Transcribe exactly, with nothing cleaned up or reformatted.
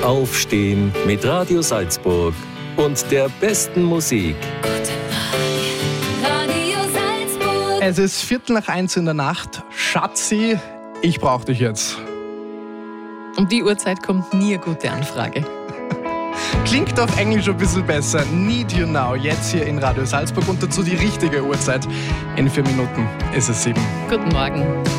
Aufstehen mit Radio Salzburg und der besten Musik. Radio Salzburg. Es ist Viertel nach eins in der Nacht. Schatzi, ich brauch dich jetzt. Um die Uhrzeit kommt nie eine gute Anfrage. Klingt auf Englisch ein bisschen besser. Need You Now, jetzt hier in Radio Salzburg und dazu die richtige Uhrzeit. In vier Minuten ist es sieben. Guten Morgen.